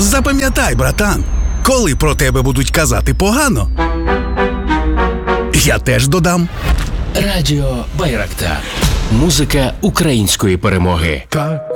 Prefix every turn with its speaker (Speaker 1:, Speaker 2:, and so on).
Speaker 1: Запам'ятай, братан, коли про тебе будуть казати погано, я теж додам.
Speaker 2: Радіо Байрактар. Музика української перемоги.
Speaker 3: Так